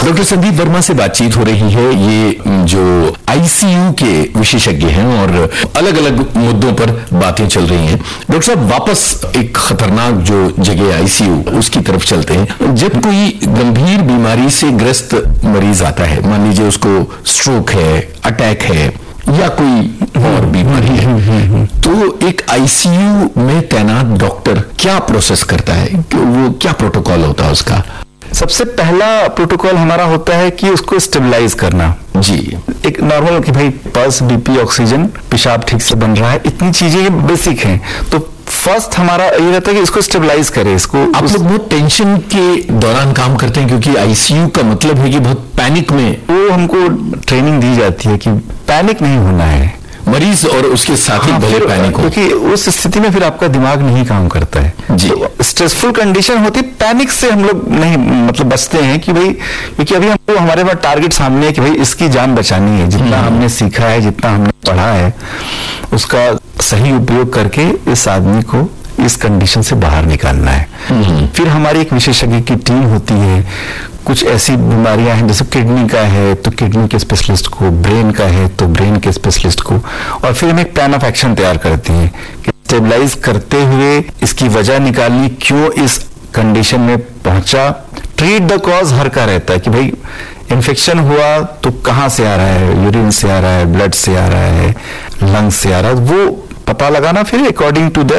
Doctor Sandeep Verma से बातचीत हो रही है। ये जो आईसीयू के विशेषज्ञ हैं और अलग अलग मुद्दों पर बातें चल रही हैं। डॉक्टर साहब, वापस एक खतरनाक जो जगह आईसीयू, उसकी तरफ चलते हैं। जब कोई गंभीर बीमारी से ग्रस्त मरीज आता है, मान लीजिए उसको स्ट्रोक है, अटैक है या कोई और बीमारी है, तो एक आईसीयू में तैनात डॉक्टर क्या प्रोसेस करता है? वो क्या प्रोटोकॉल होता है उसका? सबसे पहला प्रोटोकॉल हमारा होता है कि उसको स्टेबलाइज करना। जी, एक नॉर्मल कि भाई पल्स, बीपी, ऑक्सीजन, पेशाब ठीक से बन रहा है, इतनी चीजें बेसिक हैं। तो फर्स्ट हमारा ये रहता है कि इसको स्टेबलाइज करें। इसको आप लोग बहुत टेंशन के दौरान काम करते हैं, क्योंकि आईसीयू का मतलब है कि बहुत पैनिक में। वो हमको ट्रेनिंग दी जाती है कि पैनिक नहीं होना है, मरीज और उसके साथी भले पैनिक हो, क्योंकि उस स्थिति में फिर आपका दिमाग नहीं काम करता है। जी, तो स्ट्रेसफुल कंडीशन होती, पैनिक से हम लोग नहीं मतलब बचते हैं कि भाई, क्योंकि अभी हमको हमारे पास टारगेट सामने है कि भाई इसकी जान बचानी है। जितना हमने सीखा है, जितना हमने पढ़ा है, उसका सही उपयोग करके इस आदमी को इस कंडीशन से बाहर निकालना है। फिर हमारी एक विशेषज्ञ की टीम होती है। कुछ ऐसी बीमारियां हैं जैसे किडनी का है तो किडनी के स्पेशलिस्ट को, ब्रेन का है तो ब्रेन के स्पेशलिस्ट को, और फिर हम एक प्लान ऑफ एक्शन तैयार करते हैं कि स्टेबलाइज करते हुए इसकी वजह निकालनी, क्यों इस कंडीशन में पहुंचा। ट्रीट द कॉज हर का रहता है कि भाई इन्फेक्शन हुआ तो कहाँ से आ रहा है, यूरिन से आ रहा है, ब्लड से आ रहा है, लंग्स से आ रहा है, वो पता लगाना। फिर अकॉर्डिंग टू द